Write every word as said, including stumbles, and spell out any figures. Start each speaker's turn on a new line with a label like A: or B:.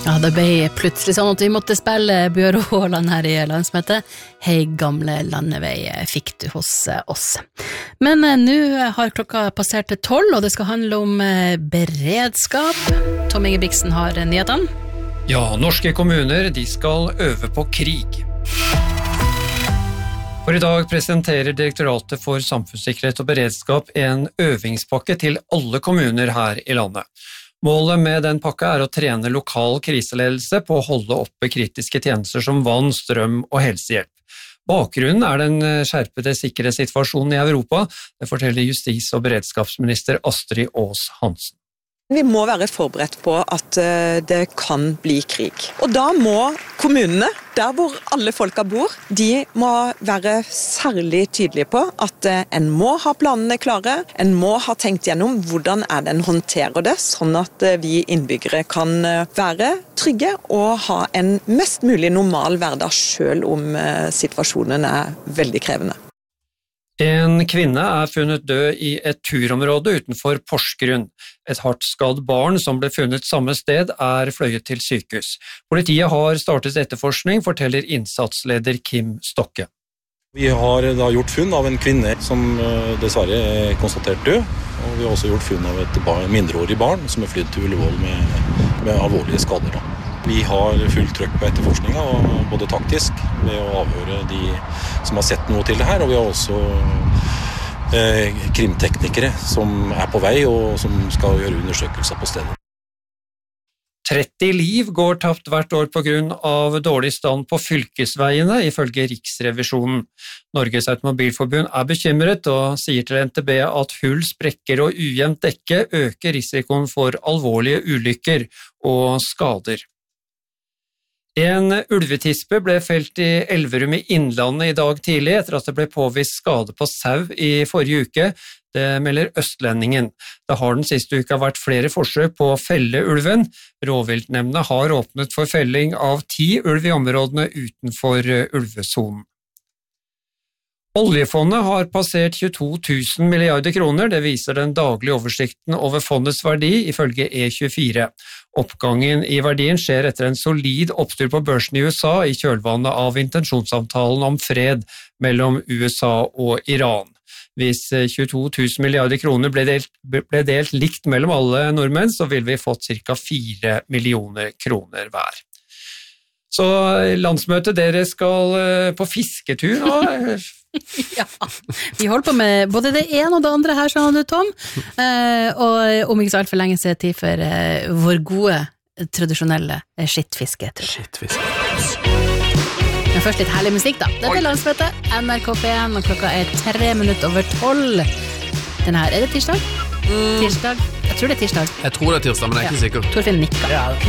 A: Ja, det ble plutselig sånn at vi måtte spille Bjøre Håland her i landsmøtet. Hei gamle landevei fikk du hos oss. Men eh, nå har klokka passert til tolv, og det skal handle om eh, beredskap. Tom Ingebrigtsen har nyhetene.
B: Ja, norske kommuner, de skal øve på krig. For i dag presenterer Direktoratet for samfunnssikkerhet og beredskap en øvingspakke til alle kommuner her i landet. Målet med den pakka er å trene lokal kriseledelse på å holde oppe kritiske tjenester som vann, strøm og helsehjelp. Bakgrunnen er den skjerpede sikkerhetssituasjonen i Europa, det forteller justis- og beredskapsminister Astrid Aas Hansen.
C: Vi må være forberedt på at det kan bli krig. Og da må kommunene, der hvor alle folka bor, de må være særlig tydelige på at en må ha planene klare, en må ha tenkt gjennom hvordan er det en håndterer det, sånn at vi innbyggere kan være trygge og ha en mest mulig normal hverdag selv om situasjonen er veldig krevende.
B: En kvinne er funnet død i et turområde utenfor Porsgrunn. Et hardt skadd barn som ble funnet samme sted er fløyet til sykehus. Politiet har startet etterforskning, forteller innsatsleder Kim Stokke.
D: Vi har da gjort funn av en kvinne som dessverre er konstatert død, og vi har også gjort funn av et barn, mindreårig barn som er flydd til Ullevål med, med alvorlige skader. Da. Vi har fullt trøkk på etterforskningen, både taktisk ved å avhøre de som har sett noe til det her, og vi har også eh, krimteknikere som er på vei og som skal gjøre undersøkelser på stedet.
B: tretti liv går tapt hvert år på grunn av dårlig stand på fylkesveiene, ifølge Riksrevisjonen. Norges Automobilforbund er bekymret og sier til N T B at hull, sprekker og ujevnt dekke øker risikoen for alvorlige ulykker og skader. En ulvetispe ble felt i Elverum i Innlandet i dag tidlig etter at det ble påvist skade på sau i forrige uke. Det melder Østlendingen. Det har den siste uka vært flere forsøk på å felle ulven. Rovviltnemndene har åpnet for felling av ti ulv i områdene utenfor ulvesonen. Oljefondet har passert tjueto tusen milliarder kroner, det viser den daglige oversikten over fondets verdi ifølge E tjuefire. Oppgangen i verdien skjer etter en solid opptur på børsen i U S A i kjølvannet av intensjonsavtalen om fred mellom U S A og Iran. Hvis tjueto tusen milliarder kroner ble delt, ble delt likt mellom alle nordmenn, så vil vi fått ca. fire millioner kroner hver. Så landsmøtet, dere skal på fisketur nå?
A: Ja, vi holder på med både det ene og det andre her, skjønner du, Tom. Eh, og om ikke så alt for lenge så er det tid for eh, vår gode, tradisjonelle skittfiske.
E: Skittfiske.
A: Men først litt herlig musikk da. Dette er landsmøtet, N R K P en, og klokka er tre minutter over tolv. Den her, er det tirsdag? Mm. Tirsdag? Jeg tror det er tirsdag.
E: Jeg tror det er tirsdag, men jeg er ikke
A: ja.
E: sikker.
A: Torfinn nikker.
E: Ja.